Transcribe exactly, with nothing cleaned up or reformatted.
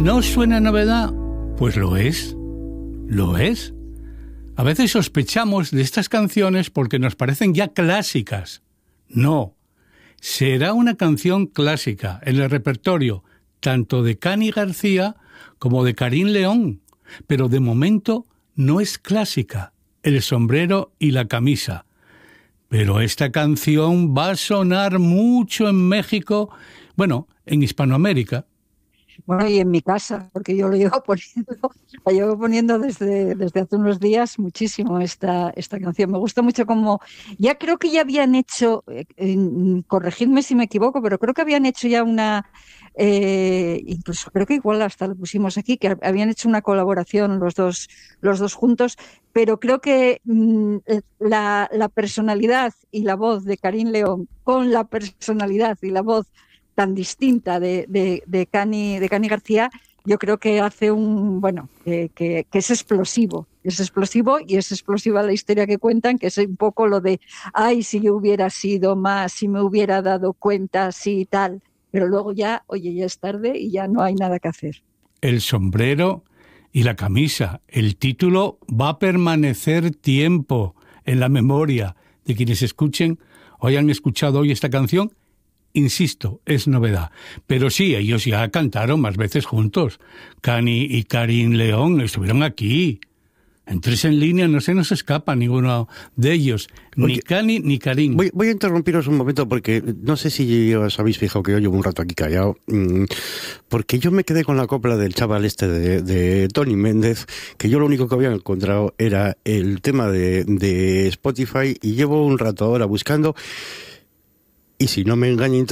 ¿No suena novedad? Pues lo es, lo es. A veces sospechamos de estas canciones porque nos parecen ya clásicas. No, será una canción clásica en el repertorio tanto de Cani García como de Karin León, pero de momento no es clásica, El sombrero y la camisa. Pero esta canción va a sonar mucho en México, bueno, en Hispanoamérica. Bueno, y en mi casa, porque yo lo llevo poniendo, la llevo poniendo desde, desde hace unos días muchísimo esta, esta canción. Me gusta mucho como, ya creo que ya habían hecho, eh, eh, corregidme si me equivoco, pero creo que habían hecho ya una, eh, incluso creo que igual hasta lo pusimos aquí, que habían hecho una colaboración los dos, los dos juntos, pero creo que mmm, la, la personalidad y la voz de Karin León con la personalidad y la voz tan distinta de, de, de, Cani, de Cani García, yo creo que hace un, bueno, que, que, que es explosivo, es explosivo y es explosiva la historia que cuentan, que es un poco lo de, ay, si yo hubiera sido más, si me hubiera dado cuenta, sí y tal, pero luego ya, oye, ya es tarde y ya no hay nada que hacer. El sombrero y la camisa, el título va a permanecer tiempo en la memoria de quienes escuchen o hayan escuchado hoy esta canción. Insisto, es novedad. Pero sí, ellos ya cantaron más veces juntos. Cani y Karin León estuvieron aquí. En Tres en Línea no se nos escapa ninguno de ellos. Ni Oye, Cani ni Karin. Voy, voy a interrumpiros un momento porque no sé si os habéis fijado que yo llevo un rato aquí callado. Porque yo me quedé con la copla del chaval este de, de Tony Méndez, que yo lo único que había encontrado era el tema de, de Spotify y llevo un rato ahora buscando. Y si no me engaña